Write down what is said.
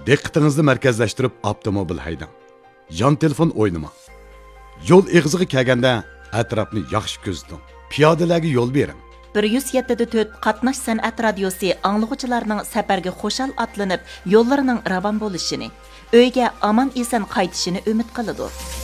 Diqqatingizni markazlashtirib avtomobil haydang. Yon telefon o'ynamang. Yo'l eg'iziga kelganda atrofni yaxshi kuzating. Piyodalarga yo'l bering. 107.4 qatnash san'at radiosi anglag'uchilarning safarga xo'shal atlanib, yo'llarining ravon bo'lishini, uyga omon eson qaytishini umid qiladi.